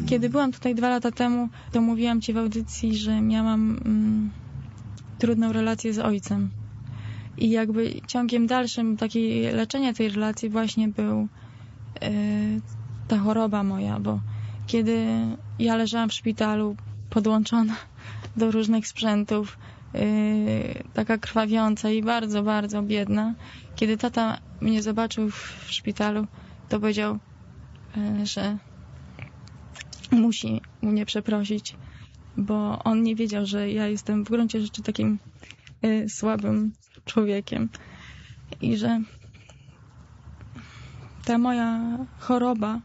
Kiedy byłam tutaj 2 lata temu, to mówiłam ci w audycji, że miałam trudną relację z ojcem. I jakby ciągiem dalszym takiej leczenia tej relacji właśnie był ta choroba moja, bo kiedy ja leżałam w szpitalu podłączona do różnych sprzętów, taka krwawiąca i bardzo, bardzo biedna, kiedy tata mnie zobaczył w szpitalu, to powiedział, że musi mnie przeprosić, bo on nie wiedział, że ja jestem w gruncie rzeczy takim słabym człowiekiem i że ta moja choroba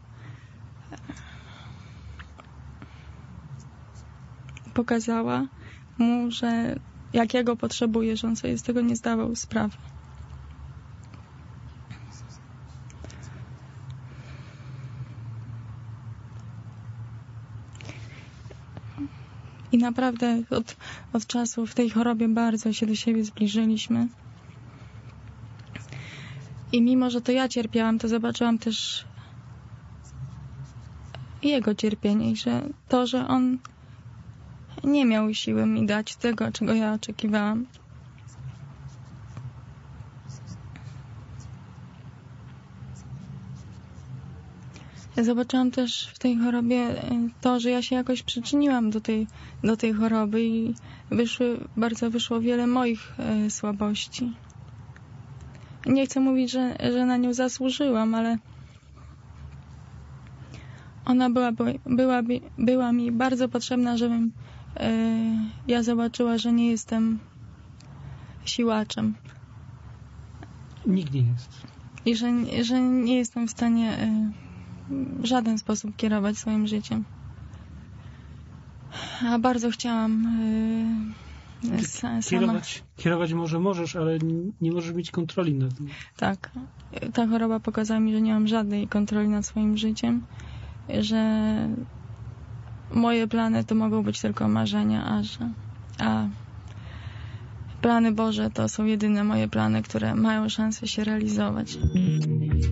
pokazała mu, że jak ja go potrzebuję, że on sobie z tego nie zdawał sprawy. I naprawdę od czasu w tej chorobie bardzo się do siebie zbliżyliśmy. I mimo, że to ja cierpiałam, to zobaczyłam też jego cierpienie i że to, że on nie miał siły mi dać tego, czego ja oczekiwałam. Ja zobaczyłam też w tej chorobie to, że ja się jakoś przyczyniłam do tej choroby i bardzo wyszło wiele moich słabości. Nie chcę mówić, że na nią zasłużyłam, ale ona była mi bardzo potrzebna, żebym ja zobaczyła, że nie jestem siłaczem. Nikt nie jest. I że nie jestem w stanie w żaden sposób kierować swoim życiem. A bardzo chciałam sama... Kierować może możesz, ale nie możesz mieć kontroli nad tym. Tak. Ta choroba pokazała mi, że nie mam żadnej kontroli nad swoim życiem, że moje plany to mogą być tylko marzenia, a plany Boże to są jedyne moje plany, które mają szansę się realizować.